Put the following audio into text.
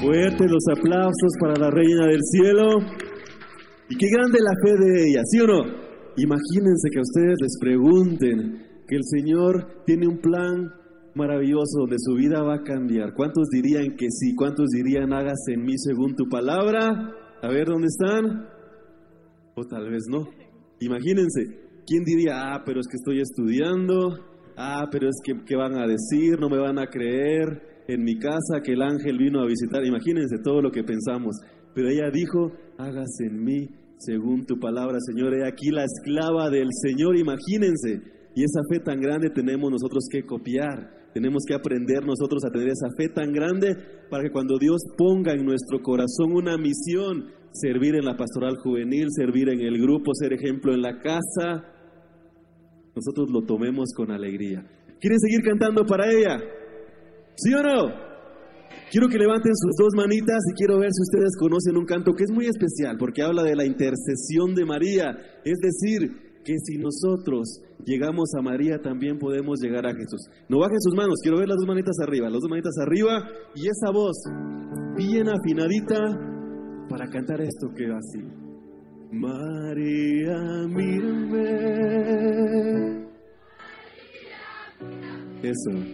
Fuertes los aplausos para la Reina del Cielo. Y qué grande la fe de ella, ¿sí o no? Imagínense que a ustedes les pregunten que el Señor tiene un plan maravilloso donde su vida va a cambiar. ¿Cuántos dirían que sí? ¿Cuántos dirían hágase en mí según tu palabra? A ver, ¿dónde están? O tal vez no. Imagínense, ¿quién diría, pero es que estoy estudiando? Pero es que, ¿qué van a decir? No me van a creer. En mi casa que el ángel vino a visitar. Imagínense todo lo que pensamos. Pero ella dijo, hágase en mí según tu palabra, Señor. He aquí la esclava del Señor, imagínense. Y esa fe tan grande tenemos nosotros que copiar. Tenemos que aprender nosotros a tener esa fe tan grande para que cuando Dios ponga en nuestro corazón una misión, servir en la pastoral juvenil, servir en el grupo, ser ejemplo en la casa, nosotros lo tomemos con alegría. ¿Quieren seguir cantando para ella? ¿Sí o no? Quiero que levanten sus dos manitas y quiero ver si ustedes conocen un canto que es muy especial porque habla de la intercesión de María. Es decir, que si nosotros llegamos a María también podemos llegar a Jesús. No bajen sus manos, quiero ver las dos manitas arriba y esa voz bien afinadita para cantar esto que va así. María, mírame. Eso.